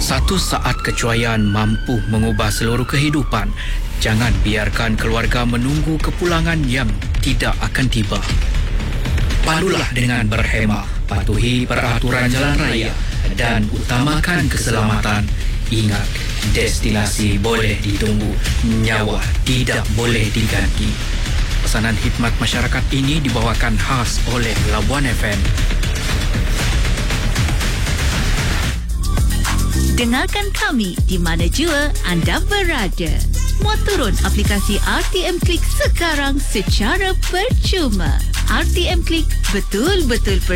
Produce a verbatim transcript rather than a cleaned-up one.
Satu saat kecuaian mampu mengubah seluruh kehidupan. Jangan biarkan keluarga menunggu kepulangan yang tidak akan tiba. Padulah dengan berhemah, patuhi peraturan jalan raya dan utamakan keselamatan. Ingat, destinasi boleh ditunggu, nyawa tidak boleh diganti. Pesanan khidmat masyarakat ini dibawakan khas oleh Labuan F M. Dengarkan kami di mana jua anda berada. Muat turun aplikasi R T M Klik sekarang secara percuma. R T M Klik betul-betul percuma.